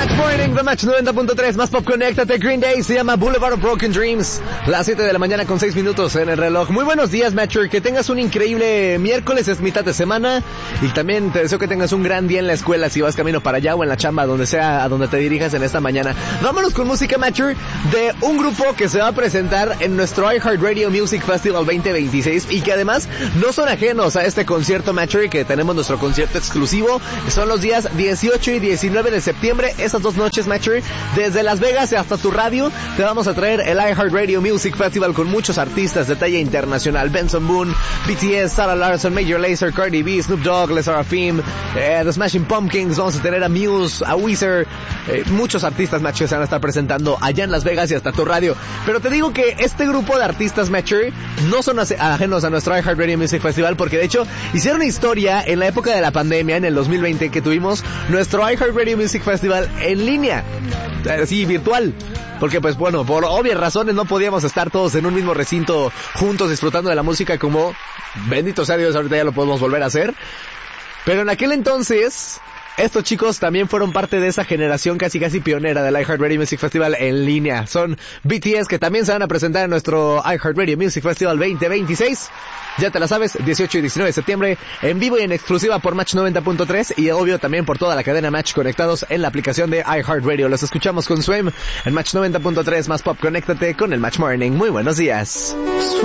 Match Morning, The Match 90.3, más pop, conéctate. Green Day se llama Boulevard of Broken Dreams. Las 7 de la mañana con 6 minutos en el reloj. Muy buenos días, Matcher. Que tengas un increíble miércoles, es mitad de semana. Y también te deseo que tengas un gran día en la escuela si vas camino para allá o en la chamba, donde sea, a donde te dirijas en esta mañana. Vámonos con música, Matcher, de un grupo que se va a presentar en nuestro iHeartRadio Music Festival 2026 y que además no son ajenos a este concierto, Matcher, que tenemos nuestro concierto exclusivo. Son los días 18 y 19 de septiembre. Esas dos noches, Matcher, desde Las Vegas hasta tu radio, te vamos a traer el iHeartRadio Music Festival con muchos artistas de talla internacional. Benson Boone, BTS, Sarah Larson, Major Lazer, Cardi B, Snoop Dogg, Les Seraphim, The Smashing Pumpkins. Vamos a tener a Muse, a Weezer, muchos artistas, Matcher, se van a estar presentando allá en Las Vegas y hasta tu radio. Pero te digo que este grupo de artistas, Matcher, no son ajenos a nuestro iHeartRadio Music Festival, porque de hecho hicieron historia en la época de la pandemia, en el 2020, que tuvimos nuestro iHeartRadio Music Festival en línea, así virtual, porque pues bueno, por obvias razones no podíamos estar todos en un mismo recinto juntos disfrutando de la música como, bendito sea Dios, ahorita ya lo podemos volver a hacer. Pero en aquel entonces, estos chicos también fueron parte de esa generación casi pionera del iHeartRadio Music Festival en línea. Son BTS, que también se van a presentar en nuestro iHeartRadio Music Festival 2026. Ya te la sabes, 18 y 19 de septiembre, en vivo y en exclusiva por Match 90.3 y obvio también por toda la cadena Match, conectados en la aplicación de iHeartRadio. Los escuchamos con Swim en Match 90.3, más pop, conéctate con el Match Morning. Muy buenos días.